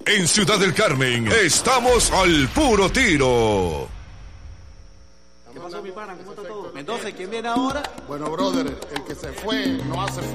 En Ciudad del Carmen, estamos al puro tiro. ¿Qué pasó, mi pana? ¿Cómo está todo? Mendoza, ¿quién viene ahora? Bueno, brother, el que se fue no hace falta.